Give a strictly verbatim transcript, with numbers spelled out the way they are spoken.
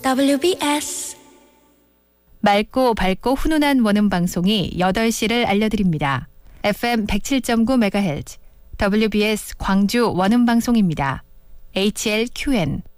더블유비에스 맑고 밝고 훈훈한 원음 방송이 여덟 시를 알려드립니다. 에프엠 백칠 점 구 메가헤르츠 더블유비에스 광주 원음 방송입니다. 에이치엘큐엔